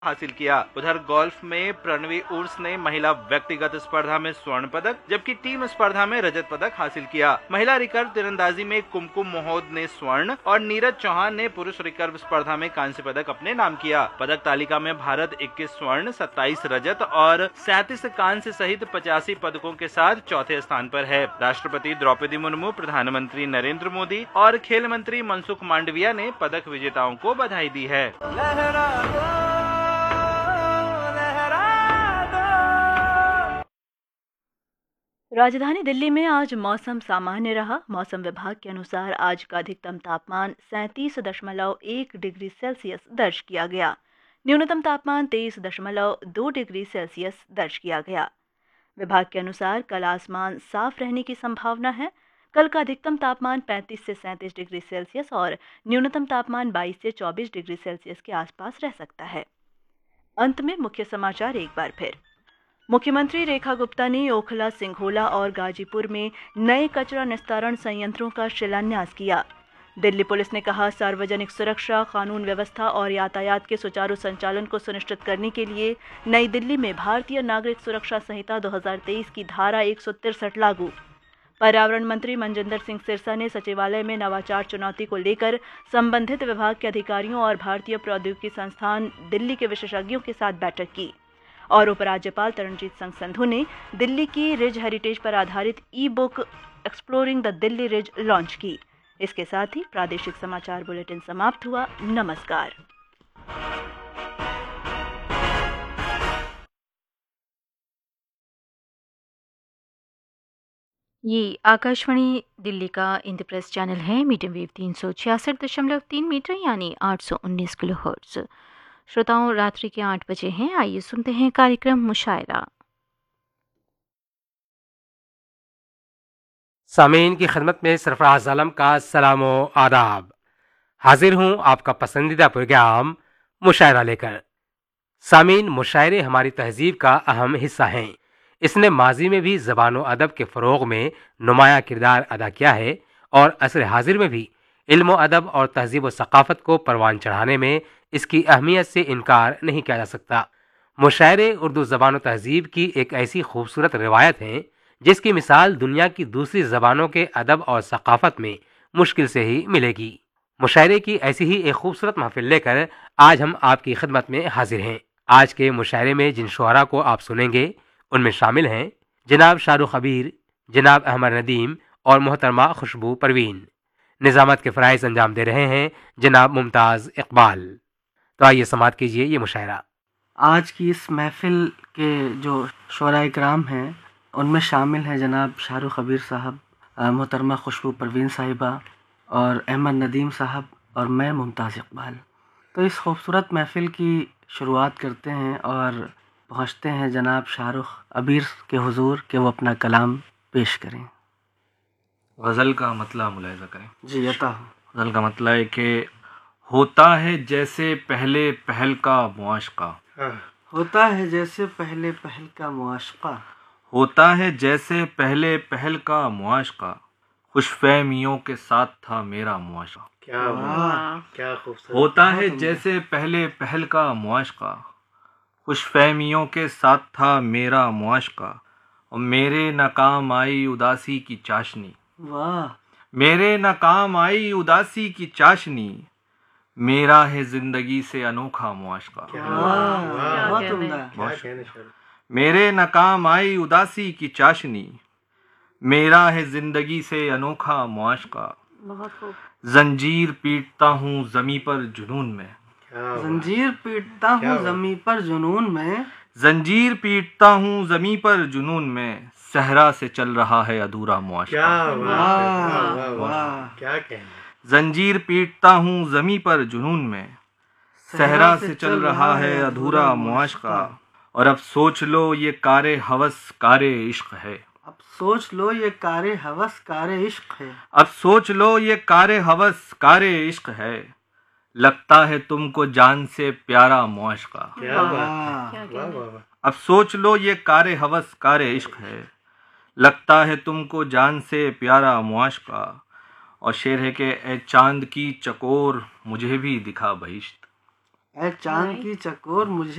हासिल किया। उधर गोल्फ में प्रणवी उर्स ने महिला व्यक्तिगत स्पर्धा में स्वर्ण पदक जबकि टीम स्पर्धा में रजत पदक हासिल किया। महिला रिकर्व तीरंदाजी में कुमकुम मोहोद ने स्वर्ण और नीरज चौहान ने पुरुष रिकर्व स्पर्धा में कांस्य पदक अपने नाम किया। पदक तालिका में भारत 21 स्वर्ण, 27 रजत और 37 कांस्य सहित 85 पदकों के साथ चौथे स्थान पर है। राष्ट्रपति द्रौपदी मुर्मू, प्रधानमंत्री नरेंद्र मोदी और खेल मंत्री मनसुख मांडविया ने पदक विजेताओं को बधाई दी है। राजधानी दिल्ली में आज मौसम सामान्य रहा। मौसम विभाग के अनुसार आज का अधिकतम तापमान 37.1 डिग्री सेल्सियस दर्ज किया गया। न्यूनतम तापमान 23.2 डिग्री सेल्सियस दर्ज किया गया। विभाग के अनुसार कल आसमान साफ रहने की संभावना है। कल का अधिकतम तापमान 35 से 37 डिग्री सेल्सियस और न्यूनतम तापमान 22 से 24 डिग्री सेल्सियस के आसपास रह सकता है। अंत में मुख्य समाचार एक बार फिर। मुख्यमंत्री रेखा गुप्ता ने ओखला, सिंघोला और गाजीपुर में नए कचरा निस्तारण संयंत्रों का शिलान्यास किया। दिल्ली पुलिस ने कहा, सार्वजनिक सुरक्षा, कानून व्यवस्था और यातायात के सुचारू संचालन को सुनिश्चित करने के लिए नई दिल्ली में भारतीय नागरिक सुरक्षा संहिता 2023 की धारा 163 लागू। पर्यावरण मंत्री मनजिंदर सिंह सिरसा ने सचिवालय में नवाचार चुनौती को लेकर संबंधित विभाग के अधिकारियों और भारतीय प्रौद्योगिकी संस्थान दिल्ली के विशेषज्ञों के साथ बैठक की। और उपराज्यपाल तरणजीत सिंह संधू ने दिल्ली की रिज हेरिटेज पर आधारित ई book exploring the Delhi ridge launch की। इसके साथ ही प्रादेशिक समाचार बुलेटिन समाप्त हुआ। नमस्कार। ये आकाशवाणी दिल्ली का इंद्रप्रस्थ चैनल है। मीडियम वेव 366.3 मीटर यानी 819 किलोहर्ट्ज। श्रोताओं, रात्रि के 8 बजे हैं। आइए सुनते हैं कार्यक्रम मुशायरा। सामीन की खिदमत में सरफराज आलम का सलाम व आदाब। हाजिर हूँ आपका पसंदीदा प्रोग्राम मुशायरा लेकर। सामीन, मुशायरे हमारी तहजीब का अहम हिस्सा हैं। इसने माजी में भी ज़बान व अदब के फ़रोग़ में नुमाया किरदार अदा किया है और असर हाजिर में भी इल्म व अदब और तहजीब व सक़ाफ़त को परवान चढ़ाने में इसकी अहमियत से इनकार नहीं किया जा सकता। मुशायरे उर्दू ज़बान व तहजीब की एक ऐसी खूबसूरत रिवायत हैं जिसकी मिसाल दुनिया की दूसरी ज़बानों के अदब और सक़ाफ़त में मुश्किल से ही मिलेगी। मुशायरे की ऐसी ही एक खूबसूरत महफिल लेकर आज हम आपकी खिदमत में हाजिर हैं। आज के मुशायरे में जिन शुअरा को आप सुनेंगे उनमें शामिल हैं जनाब शाहरुख अबीर, जनाब अहमद नदीम और मोहतरमा खुशबू परवीन। निज़ामत के फ़राइज़ अंजाम दे रहे हैं जनाब मुमताज़ इकबाल। तो आइए समाअत कीजिए ये मुशायरा। आज की इस महफिल के जो शुअरा इकराम हैं उनमें शामिल हैं जनाब शाहरुख अबीर साहब, मोहतरमा खुशबू परवीन साहिबा और अहमद नदीम साहब और मैं मुमताज़ इकबाल। तो इस खूबसूरत महफिल की शुरुआत करते हैं और पहुँचते हैं जनाब शाहरुख अबीर के हुजूर कि वो अपना कलाम पेश करें। गज़ल का मतलब मुलाहिज़ा करें। जी अता। गज़ल का मतलब है कि होता है जैसे पहले पहल का मुआशक़ा। होता है जैसे पहले पहल का मुआशक़ा। होता है जैसे पहले पहल का मुआशक़ा, खुशफ़हमियों के साथ था मेरा मुआशक़ा। क्या खूबसूरत। होता है जैसे पहले पहल का मुआशक़ा, खुशफ़हमियों के साथ था मेरा मुआशक़ा, और मेरे नाकाम आई उदासी की चाशनी। वाह। मेरे नाकाम आई उदासी की चाशनी, मेरा है ज़िंदगी से अनोखा मुआशक़ा। बहुत उम्दा। मेरे नाकाम आई उदासी की चाशनी, मेरा है ज़िंदगी से अनोखा मुआशक़ा। बहुत खूब। जंजीर पीटता हूँ ज़मीं पर जुनून में। जंजीर पीटता हूँ ज़मीं पर जुनून में। जंजीर पीटता हूँ ज़मीं पर जुनून में, सहरा से चल रहा है अधूरा मुआशक़ा। क्या कहना। जंजीर पीटता हूँ ज़मीं पर जुनून में, सहरा से चल रहा है अधूरा मुआशक़ा। और अब सोच लो ये कारे हवस कारे इश्क है। अब सोच लो ये कारे हवस कारे इश्क है। अब सोच लो ये कारे हवस कारे इश्क है, लगता है तुमको जान से प्यारा मुआशक़ा। अब सोच लो ये कारे हवस कारे इश्क है, लगता है तुमको जान से प्यारा मुआशक़ा। और शेर है कि ए चांद की चकोर मुझे भी दिखा बहिश्त। ऐ चांद की चकोर मुझे